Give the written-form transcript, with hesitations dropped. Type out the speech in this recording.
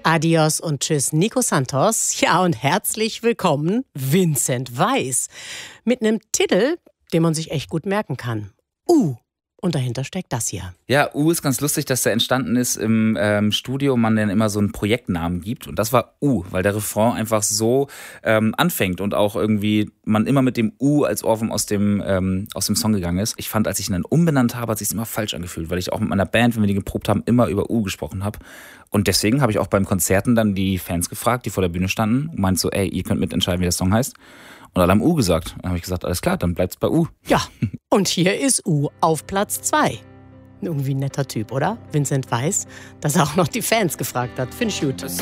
Adios und tschüss, Nico Santos. Ja, und herzlich willkommen, Vincent Weiss. Mit einem Titel, den man sich echt gut merken kann. Und dahinter steckt das hier. Ja, ist ganz lustig, dass der entstanden ist im Studio, man dann immer so einen Projektnamen gibt. Und das war weil der Refrain einfach so anfängt und auch irgendwie man immer mit dem als Ohrwurm aus dem Song gegangen ist. Ich fand, als ich ihn dann umbenannt habe, hat es sich immer falsch angefühlt, weil ich auch mit meiner Band, wenn wir die geprobt haben, immer über gesprochen habe. Und deswegen habe ich auch beim Konzerten dann die Fans gefragt, die vor der Bühne standen und meinte so, ey, ihr könnt mitentscheiden, wie der Song heißt. Und alle haben gesagt. Dann habe ich gesagt, alles klar, dann bleibt's bei Ja, und hier ist auf Platz 2. Irgendwie ein netter Typ, oder? Vincent Weiss, dass er auch noch die Fans gefragt hat. Finde ich gut.